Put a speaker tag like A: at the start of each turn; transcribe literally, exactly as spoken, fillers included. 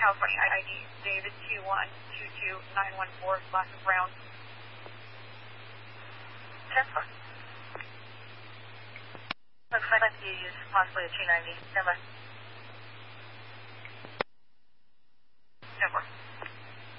A: California I D, David two one two two nine one four, last of Brown.
B: ten four. Looks like you use possibly a two ninety. Stand by.